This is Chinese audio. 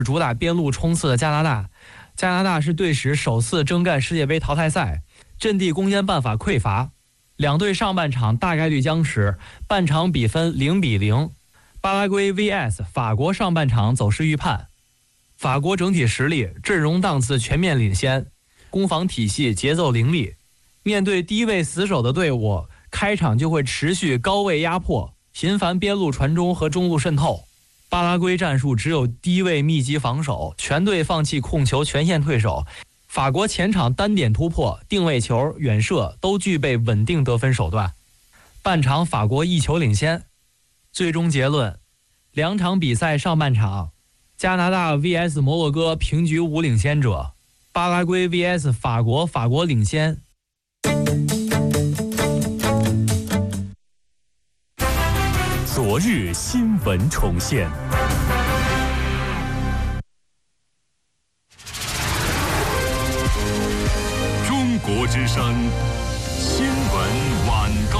主打边路冲刺的加拿大。加拿大是队史首次征战世界杯淘汰赛，阵地攻坚办法匮乏，两队上半场大概率僵持，半场比分0-0。巴拉圭 vs 法国上半场走势预判，法国整体实力、阵容档次全面领先，攻防体系节奏凌厉。面对低位死守的队伍，开场就会持续高位压迫，频繁边路传中和中路渗透。巴拉圭战术只有低位密集防守，全队放弃控球，全线退守。法国前场单点突破、定位球、远射都具备稳定得分手段。半场法国1球领先。最终结论，两场比赛上半场，加拿大 vs 摩洛哥平局无领先者，巴拉圭 vs 法国，法国领先。 昨日新闻重现。中国之声新闻晚高。